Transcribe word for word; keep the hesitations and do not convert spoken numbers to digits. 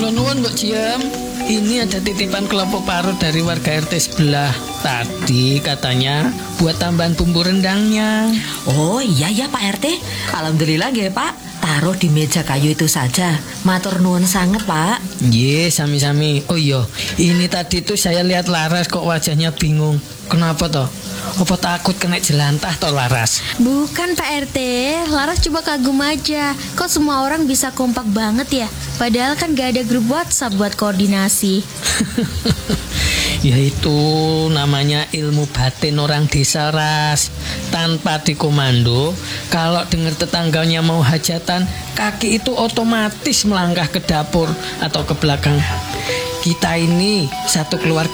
Kula nuwun Mbok Ciem. Ini ada titipan kelompok parut dari warga R T sebelah. Tadi katanya buat tambahan bumbu rendangnya. Oh iya ya Pak R T. Alhamdulillah nggih Pak. Taruh di meja kayu itu saja. Matur nuwun sangat Pak. Ye, sami-sami. Oh iya, ini tadi tuh saya lihat Laras kok wajahnya bingung. Kenapa toh? Apa takut kena jelantah toh Laras? Bukan Pak R T, Laras cuma kagum aja. Kok semua orang bisa kompak banget ya? Padahal kan gak ada grup WhatsApp buat koordinasi. Ya itu namanya ilmu batin orang desa Ras. Tanpa dikomando, kalau dengar tetangganya mau hajatan, kaki itu otomatis melangkah ke dapur atau ke belakang. Kita ini satu keluarga